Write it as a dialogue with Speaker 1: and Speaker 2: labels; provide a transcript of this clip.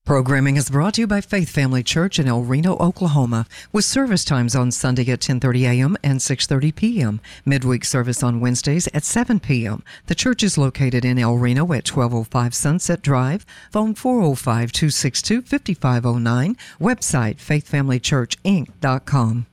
Speaker 1: Programming is brought to you by Faith Family Church in El Reno, Oklahoma, with service times on Sunday at 10:30 a.m. and 6:30 p.m. Midweek service on Wednesdays at 7 p.m. The church is located in El Reno at 1205 Sunset Drive. Phone 405-262-5509. Website faithfamilychurchinc.com.